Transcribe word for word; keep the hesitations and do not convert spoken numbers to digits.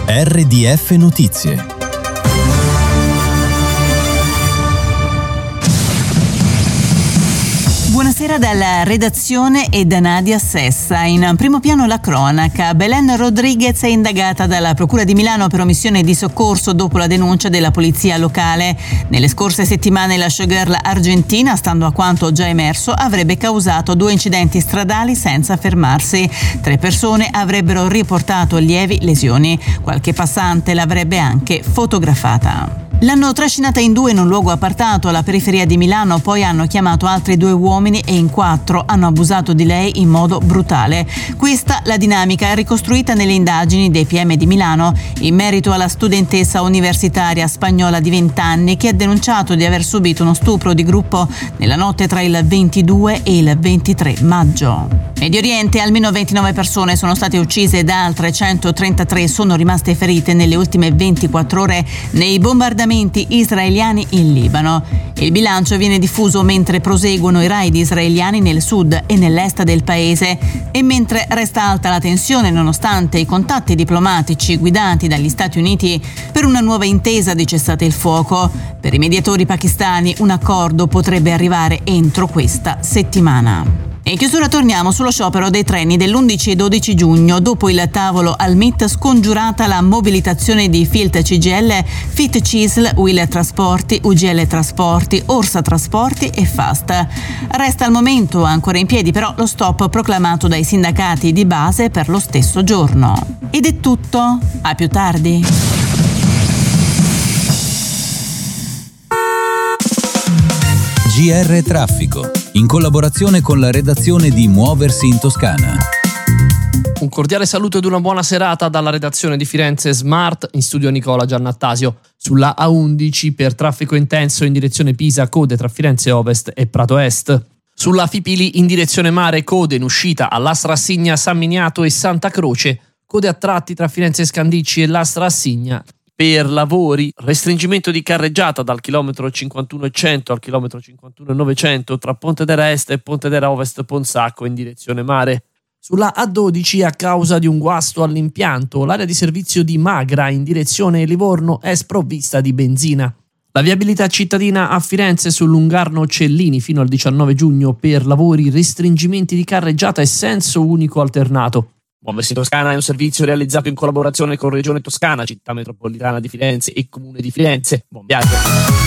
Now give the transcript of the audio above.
R D F Notizie. Buonasera dalla redazione e da Nadia Sessa. In primo piano la cronaca. Belen Rodriguez è indagata dalla Procura di Milano per omissione di soccorso dopo la denuncia della polizia locale. Nelle scorse settimane la showgirl argentina, stando a quanto già emerso, avrebbe causato due incidenti stradali senza fermarsi. Tre persone avrebbero riportato lievi lesioni. Qualche passante l'avrebbe anche fotografata. L'hanno trascinata in due in un luogo appartato alla periferia di Milano, poi hanno chiamato altri due uomini e in quattro hanno abusato di lei in modo brutale. Questa la dinamica ricostruita nelle indagini dei P M di Milano in merito alla studentessa universitaria spagnola di venti anni che ha denunciato di aver subito uno stupro di gruppo nella notte tra il ventidue e il ventitré maggio. Medio Oriente, almeno ventinove persone sono state uccise ed altre centotrentatré sono rimaste ferite nelle ultime ventiquattro ore nei bombardamenti israeliani in Libano. Il bilancio viene diffuso mentre proseguono i raid israeliani nel sud e nell'est del paese e mentre resta alta la tensione nonostante i contatti diplomatici guidati dagli Stati Uniti per una nuova intesa di cessate il fuoco. Per i mediatori pakistani un accordo potrebbe arrivare entro questa settimana. In chiusura torniamo sullo sciopero dei treni dell'undici e dodici giugno. Dopo il tavolo al M I T scongiurata la mobilitazione di Filt C G I L, Fit C I S L, Will Trasporti, U G L Trasporti, Orsa Trasporti e Fast. Resta al momento ancora in piedi però lo stop proclamato dai sindacati di base per lo stesso giorno. Ed è tutto, a più tardi. G R Traffico, in collaborazione con la redazione di Muoversi in Toscana. Un cordiale saluto ed una buona serata dalla redazione di Firenze Smart, in studio Nicola Giannattasio. Sulla A undici per traffico intenso in direzione Pisa, code tra Firenze Ovest e Prato Est. Sulla Fipili in direzione mare, code in uscita all'Astra Assigna, San Miniato e Santa Croce, code a tratti tra Firenze Scandicci e l'Astra Assigna. Per lavori, restringimento di carreggiata dal chilometro cinquantuno e cento al chilometro cinquantuno e novecento tra Pontedera Est e Pontedera Ovest Ponsacco in direzione mare. Sulla A dodici, a causa di un guasto all'impianto, l'area di servizio di Magra in direzione Livorno è sprovvista di benzina. La viabilità cittadina a Firenze sul Lungarno Cellini fino al diciannove giugno per lavori, restringimenti di carreggiata e senso unico alternato. Muoversi Toscana è un servizio realizzato in collaborazione con Regione Toscana, Città Metropolitana di Firenze e Comune di Firenze. Buon viaggio!